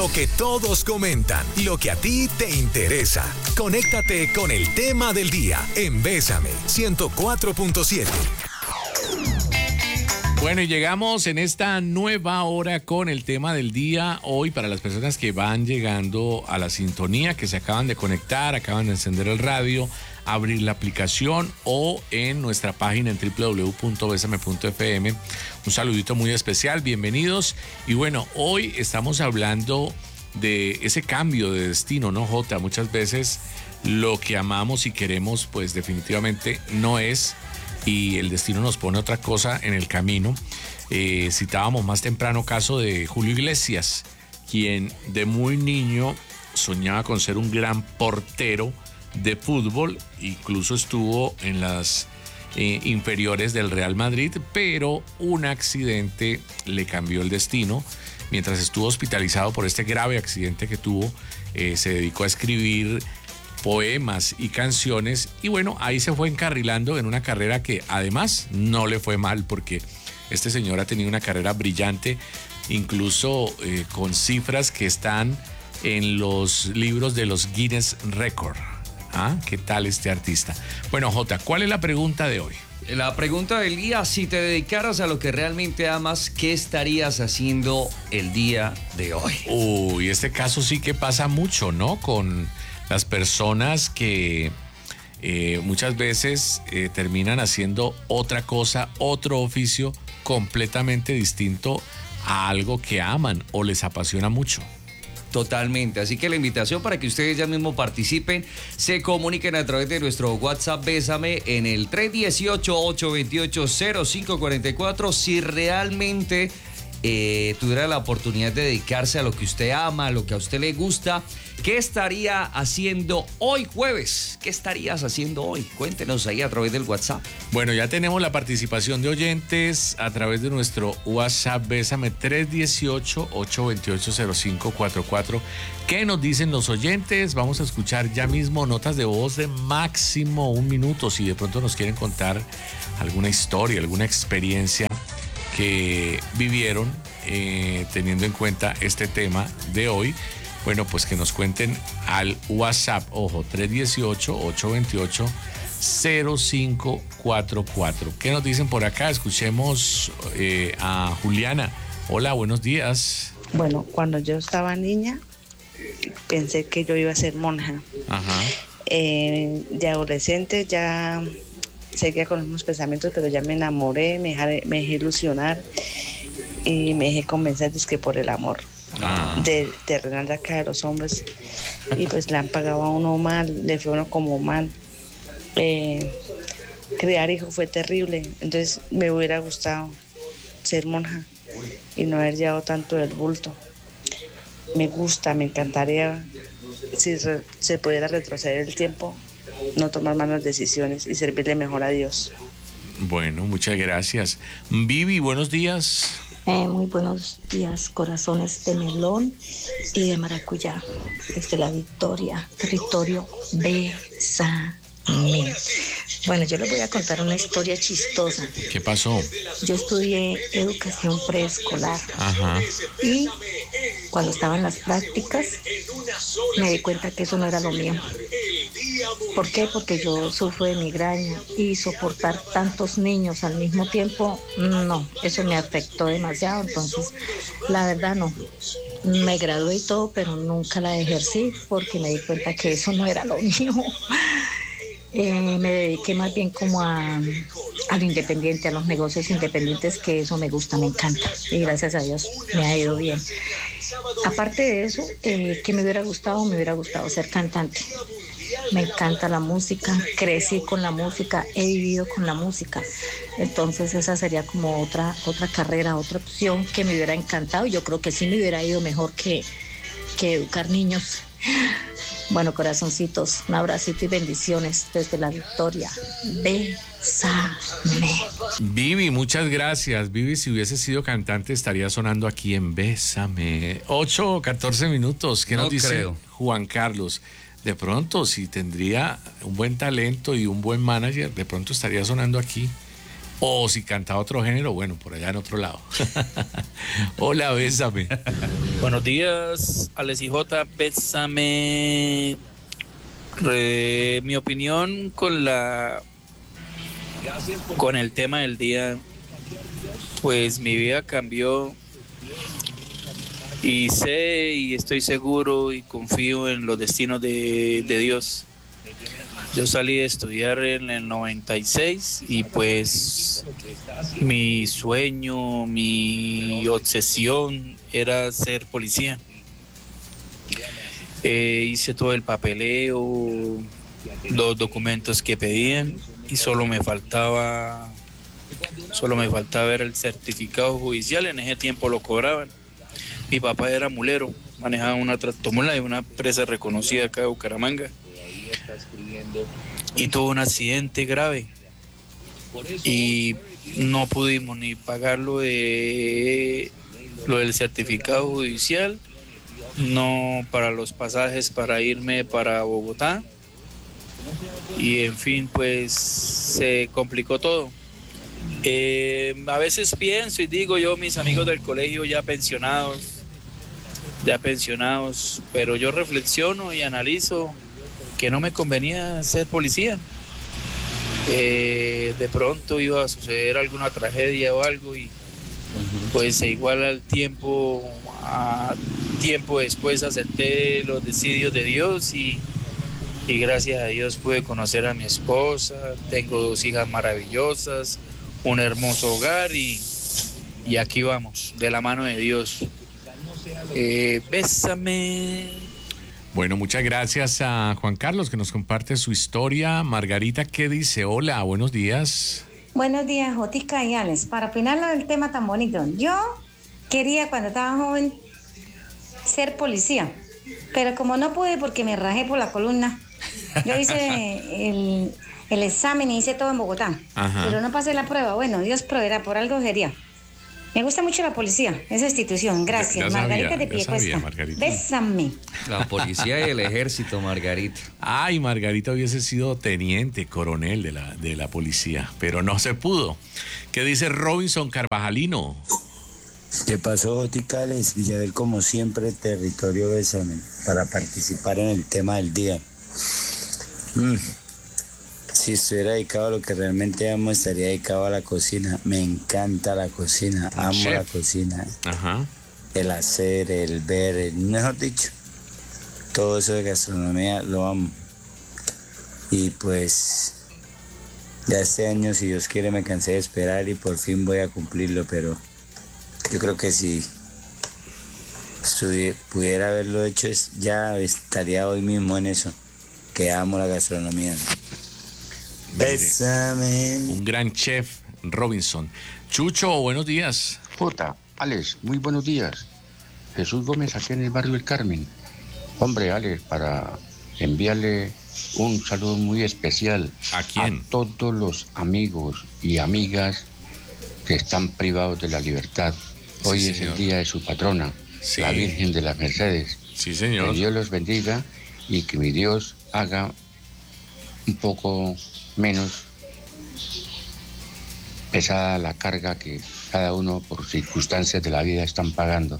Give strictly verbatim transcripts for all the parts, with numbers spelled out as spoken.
Lo que todos comentan, lo que a ti te interesa. Conéctate con el tema del día en Bésame ciento cuatro punto siete. Bueno, y llegamos en esta nueva hora con el tema del día. Hoy, para las personas que van llegando a la sintonía, que se acaban de conectar, acaban de encender el radio, abrir la aplicación o en nuestra página en doble u doble u doble u punto besame punto efe eme. Un saludito muy especial, bienvenidos. Y bueno, hoy estamos hablando de ese cambio de destino, ¿no, Jota? Muchas veces lo que amamos y queremos, pues definitivamente no es, y el destino nos pone otra cosa en el camino. Eh, citábamos más temprano caso de Julio Iglesias, quien de muy niño soñaba con ser un gran portero de fútbol, incluso estuvo en las eh, inferiores del Real Madrid, pero un accidente le cambió el destino. Mientras estuvo hospitalizado por este grave accidente que tuvo, eh, se dedicó a escribir poemas y canciones, y bueno, ahí se fue encarrilando en una carrera que además no le fue mal, porque este señor ha tenido una carrera brillante, incluso eh, con cifras que están en los libros de los Guinness Record. ¿Ah? ¿Qué tal este artista? Bueno, Jota, ¿cuál es la pregunta de hoy? La pregunta del día: si te dedicaras a lo que realmente amas, ¿qué estarías haciendo el día de hoy? Uy, este caso sí que pasa mucho, ¿no? Con las personas que eh, muchas veces eh, terminan haciendo otra cosa, otro oficio completamente distinto a algo que aman o les apasiona mucho. Totalmente, así que la invitación para que ustedes ya mismo participen, se comuniquen a través de nuestro WhatsApp Bésame en el tres uno ocho, ocho dos ocho, cero cinco cuatro cuatro. Si realmente eh, tuviera la oportunidad de dedicarse a lo que usted ama, a lo que a usted le gusta, ¿qué estaría haciendo hoy jueves? ¿Qué estarías haciendo hoy? Cuéntenos ahí a través del WhatsApp. Bueno, ya tenemos la participación de oyentes a través de nuestro WhatsApp Bésame tres uno ocho, ocho dos ocho, cero cinco cuatro cuatro. ¿Qué nos dicen los oyentes? Vamos a escuchar ya mismo notas de voz de máximo un minuto. Si de pronto nos quieren contar alguna historia, alguna experiencia que vivieron eh, teniendo en cuenta este tema de hoy, bueno, pues que nos cuenten al WhatsApp, ojo, tres uno ocho, ocho dos ocho, cero cinco cuatro cuatro. ¿Qué nos dicen por acá? Escuchemos eh, a Juliana. Hola, buenos días. Bueno, cuando yo estaba niña, pensé que yo iba a ser monja. Ajá. Eh, de adolescente ya seguía con los mismos pensamientos, pero ya me enamoré, me dejé, me dejé ilusionar y me dejé convencer de que por el amor. Ah. De terrenal de acá de los hombres, y pues le han pagado a uno mal, le fue a uno como mal. Eh, criar hijos fue terrible, entonces me hubiera gustado ser monja y no haber llevado tanto del bulto. Me gusta, me encantaría, si re, se pudiera retroceder el tiempo, no tomar malas decisiones y servirle mejor a Dios. Bueno, muchas gracias. Vivi, buenos días. Eh, muy buenos días, corazones de melón y de maracuyá, desde La Victoria, territorio Bésame. Bueno, yo les voy a contar una historia chistosa. ¿Qué pasó? Yo estudié educación preescolar. Ajá. Y cuando estaba en las prácticas me di cuenta que eso no era lo mío. ¿Por qué? Porque yo sufro de migraña y soportar tantos niños al mismo tiempo, no, eso me afectó demasiado. Entonces, la verdad no. Me gradué y todo, pero nunca la ejercí porque me di cuenta que eso no era lo mío. Eh, me dediqué más bien como a, a lo independiente, a los negocios independientes, que eso me gusta, me encanta, y gracias a Dios me ha ido bien. Aparte de eso, eh, que me hubiera gustado, me hubiera gustado ser cantante. Me encanta la música, crecí con la música, he vivido con la música. Entonces esa sería como otra, otra carrera, otra opción que me hubiera encantado. Yo creo que sí me hubiera ido mejor que, que educar niños. Bueno, corazoncitos, un abracito y bendiciones desde La Victoria. Bésame. Vivi, muchas gracias. Vivi, si hubiese sido cantante, estaría sonando aquí en Bésame. ocho o catorce minutos. ¿Qué nos dice creo. Juan Carlos? De pronto, si tendría un buen talento y un buen manager, de pronto estaría sonando aquí O si cantaba otro género, bueno, por allá en otro lado. Hola, bésame. Buenos días, Alex y J, bésame. Re, mi opinión con la con el tema del día, pues mi vida cambió y sé y estoy seguro y confío en los destinos de, de Dios. Yo salí de estudiar en el noventa y seis y pues mi sueño, mi obsesión era ser policía. Eh, hice todo el papeleo, los documentos que pedían y solo me faltaba, solo me faltaba ver el certificado judicial. En ese tiempo lo cobraban. Mi papá era mulero, manejaba una tractomula de una empresa reconocida acá de Bucaramanga. Y tuvo un accidente grave y no pudimos ni pagar lo de lo del certificado judicial, no para los pasajes para irme para Bogotá, y en fin, pues se complicó todo. Eh, a veces pienso y digo yo, mis amigos del colegio ya pensionados, ya pensionados, pero yo reflexiono y analizo que no me convenía ser policía. Eh, de pronto iba a suceder alguna tragedia o algo y pues igual al tiempo, a tiempo después acepté los designios de Dios y, y gracias a Dios pude conocer a mi esposa, tengo dos hijas maravillosas, un hermoso hogar y, y aquí vamos, de la mano de Dios. Eh, bésame. Bueno, muchas gracias a Juan Carlos que nos comparte su historia. Margarita, ¿qué dice? Hola, buenos días. Buenos días, Jotica y Alex. Para opinar del tema tan bonito, yo quería cuando estaba joven ser policía, pero como no pude porque me rajé por la columna, yo hice el, el examen y hice todo en Bogotá. Ajá. Pero no pasé la prueba. Bueno, Dios proveerá, por algo sería. Me gusta mucho la policía, esa institución. Gracias. Ya, ya Margarita sabía, de Piecuesta. Bésame. La policía y el ejército, Margarita. Ay, Margarita hubiese sido teniente, coronel de la, de la policía, pero no se pudo. ¿Qué dice Robinson Carvajalino? ¿Qué pasó, Joticales? Villaverde, como siempre, territorio Bésame, para participar en el tema del día. Mm. Si estuviera dedicado a lo que realmente amo, estaría dedicado a la cocina. Me encanta la cocina, amo Chef. la cocina. Ajá. El hacer, el ver, el, mejor dicho, todo eso de gastronomía lo amo. Y pues, ya este año, si Dios quiere, me cansé de esperar y por fin voy a cumplirlo, pero yo creo que si pudiera haberlo hecho, ya estaría hoy mismo en eso, que amo la gastronomía. Bésame. Un gran chef, Robinson. Chucho, buenos días. Jota, Alex, muy buenos días. Jesús Gómez, aquí en el barrio del Carmen. Hombre, Alex, para enviarle un saludo muy especial. ¿A quién? A todos los amigos y amigas que están privados de la libertad. Hoy sí, es señor. El día de su patrona, sí. La Virgen de las Mercedes. Sí, señor. Que Dios los bendiga y que mi Dios haga un poco menos pesada la carga que cada uno por circunstancias de la vida están pagando.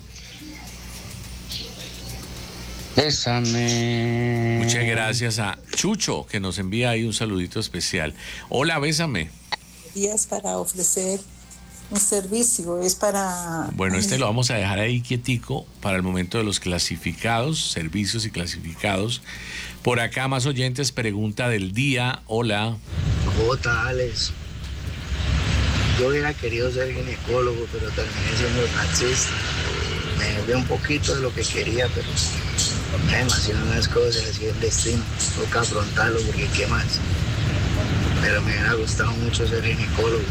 Bésame. Muchas gracias a Chucho que nos envía ahí un saludito especial. Hola, bésame. Días para ofrecer un servicio, es para... Bueno, este lo vamos a dejar ahí quietico para el momento de los clasificados, servicios y clasificados. Por acá más oyentes, pregunta del día. Hola. Jota, Alex. Yo hubiera querido ser ginecólogo, pero terminé siendo taxista. Me desvié un poquito de lo que quería, pero demasiadas las cosas, así es el destino. Toca afrontarlo porque qué más. Pero me hubiera gustado mucho ser ginecólogo.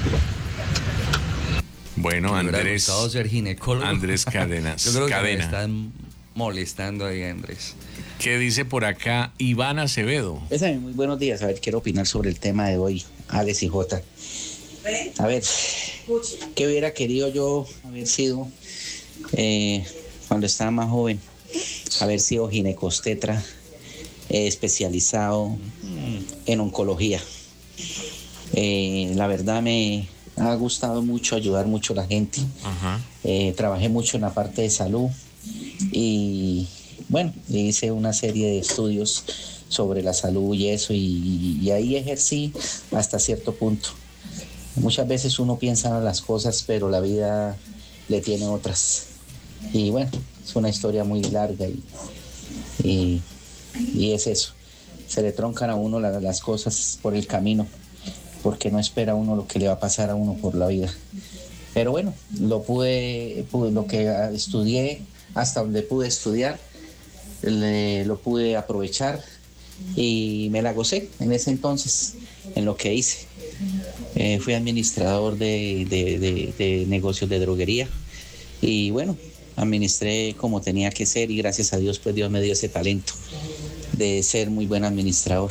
Bueno, Andrés. Me hubiera gustado ser ginecólogo. Andrés Cadenas. Yo creo que Cadena. me están molestando ahí, Andrés. ¿Qué dice por acá Iván Acevedo? Bésame, muy buenos días. A ver, quiero opinar sobre el tema de hoy, Alex y Jota. A ver, ¿qué hubiera querido yo haber sido eh, cuando estaba más joven? Haber sido ginecostetra, eh, especializado en oncología. Eh, la verdad me ha gustado mucho ayudar mucho a la gente. Ajá. Eh, trabajé mucho en la parte de salud y bueno, hice una serie de estudios sobre la salud y eso, y, y ahí ejercí hasta cierto punto. Muchas veces uno piensa en las cosas, pero la vida le tiene otras. Y bueno, es una historia muy larga y, y, y es eso. Se le troncan a uno la, las cosas por el camino, porque no espera uno lo que le va a pasar a uno por la vida. Pero bueno, lo pude, pude lo que estudié, hasta donde pude estudiar, le, lo pude aprovechar y me la gocé en ese entonces, en lo que hice. Eh, fui administrador de, de, de, de negocios de droguería y bueno, administré como tenía que ser y gracias a Dios, pues Dios me dio ese talento de ser muy buen administrador.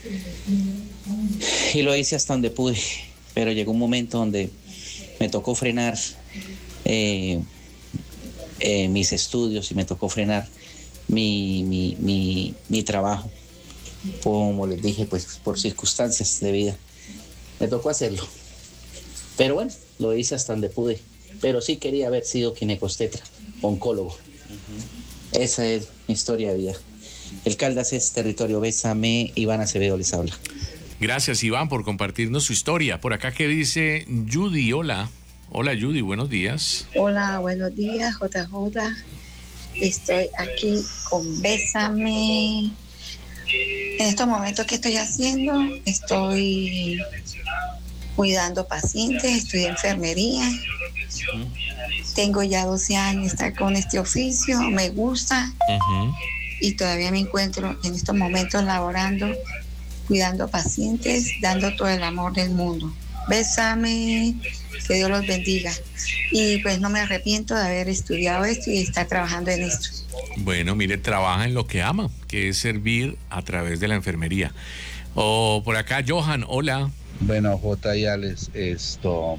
Y lo hice hasta donde pude, pero llegó un momento donde me tocó frenar eh, eh, mis estudios y me tocó frenar mi, mi, mi, mi trabajo. Como les dije, pues por circunstancias de vida me tocó hacerlo, pero bueno, lo hice hasta donde pude, pero sí quería haber sido ginecostetra, oncólogo. Uh-huh. Esa es mi historia de vida. El Caldas es territorio Bésame. Iván Acevedo les habla. Gracias, Iván, por compartirnos su historia. Por acá que dice Judy, hola. Hola, Judy, buenos días. Hola, buenos días, J J. Estoy aquí con Bésame. En estos momentos, ¿qué estoy haciendo? Estoy cuidando pacientes, estudié enfermería. Uh-huh. Tengo ya doce años de estar con este oficio, me gusta. Uh-huh. Y todavía me encuentro en estos momentos laborando, cuidando pacientes, dando todo el amor del mundo. Bésame, que Dios los bendiga. Y pues no me arrepiento de haber estudiado esto y estar trabajando en esto. Bueno, mire, trabaja en lo que ama, que es servir a través de la enfermería. O oh, por acá, Johan, hola. Bueno, J y Alex, esto,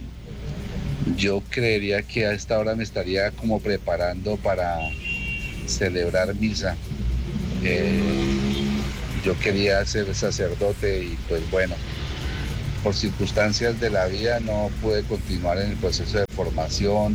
yo creería que a esta hora me estaría como preparando para celebrar misa. Eh, yo quería ser sacerdote y pues bueno, por circunstancias de la vida no pude continuar en el proceso de formación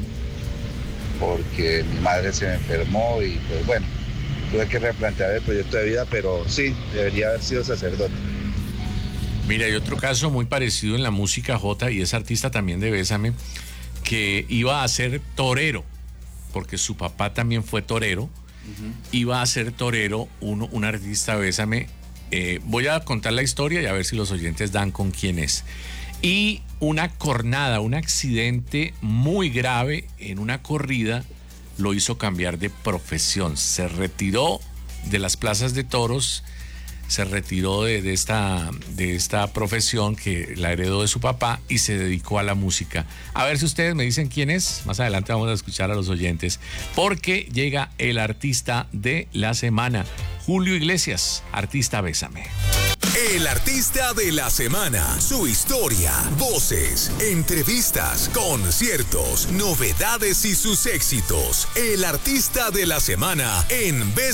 porque mi madre se me enfermó y pues bueno, tuve que replantear el proyecto de vida, pero sí, debería haber sido sacerdote. Mira, hay otro caso muy parecido en la música, J, y es artista también de Bésame, que iba a ser torero, porque su papá también fue torero. Uh-huh. Iba a ser torero, uno, un artista Bésame. Eh, voy a contar la historia y a ver si los oyentes dan con quién es. Y una cornada, un accidente muy grave en una corrida lo hizo cambiar de profesión. Se retiró de las plazas de toros, se retiró de, de, esta, de esta profesión que la heredó de su papá y se dedicó a la música. A ver si ustedes me dicen quién es. Más adelante vamos a escuchar a los oyentes, porque llega el artista de la semana, Julio Iglesias, artista Bésame. El artista de la semana, su historia, voces, entrevistas, conciertos, novedades y sus éxitos. El artista de la semana en Bésame.